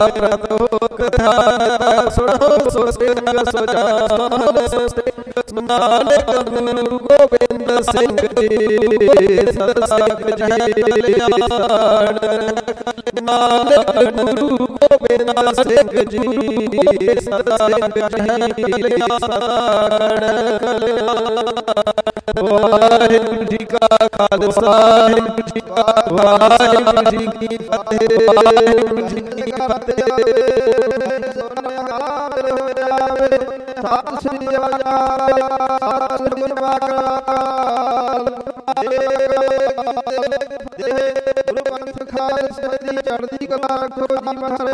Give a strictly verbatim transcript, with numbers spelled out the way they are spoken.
ਰਤ ਹੋ ਕਥਾ ਸੁਣੋ ਸੋ ਸਿੰਘ ਸੁਜਾਨ ਨਾਨਕ ਗੁਰੂ ਗੋਬਿੰਦ ਸਿੰਘ ਜੀ ਸਤ ਸੰਗ ਜੀ ਲਿਆਣ ਨਾਨਕ ਗੁਰੂ ਗੋਬਿੰਦ ਸਿੰਘ ਜੀ ਸਤ ਸੰਗ ਜੀ ਲਿਆਣ। ਵਾਹਿਗੁਰੂ ਜੀ ਕਾ ਖਾਲਸਾ ਵਾਹਿਗੁਰੂ ਜੀ ਕਾ ਵਾਹਿਗੁਰੂ ਜੀ ਕੀ ਫਤਿਹ ਵਾਹਿਗੁਰੂ ਜੀ ਕੀ ਫਤਿਹ। ਸਤਿ ਸ੍ਰੀ ਅਕਾਲ ਸਤਿ ਸ੍ਰੀ ਅਕਾਲ ਗੁਰੂ ਪੰਥ ਖਾਲਸੇ ਦੀ ਚੜ੍ਹਦੀ ਕਲਾ ਰੱਖੋ ਜੀ ਮਹਾਰਾਜ।